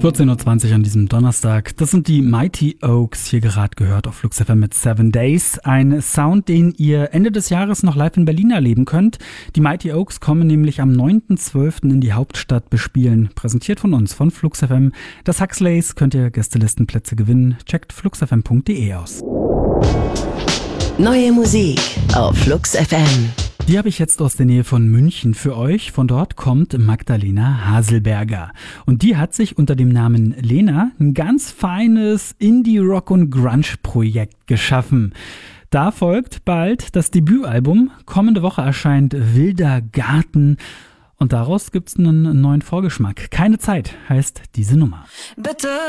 14.20 Uhr an diesem Donnerstag. Das sind die Mighty Oaks, hier gerade gehört auf Flux FM mit 7 Days. Ein Sound, den ihr Ende des Jahres noch live in Berlin erleben könnt. Die Mighty Oaks kommen nämlich am 9.12. in die Hauptstadt bespielen. Präsentiert von uns, von Flux FM. Das Huxleys könnt ihr Gästelistenplätze gewinnen. Checkt fluxfm.de aus. Neue Musik auf Flux FM. Die habe ich jetzt aus der Nähe von München für euch. Von dort kommt Magdalena Haselberger. Und die hat sich unter dem Namen Lena ein ganz feines Indie-Rock- und Grunge-Projekt geschaffen. Da folgt bald das Debütalbum. Kommende Woche erscheint Wilder Garten. Und daraus gibt's einen neuen Vorgeschmack. Keine Zeit heißt diese Nummer. Bitte.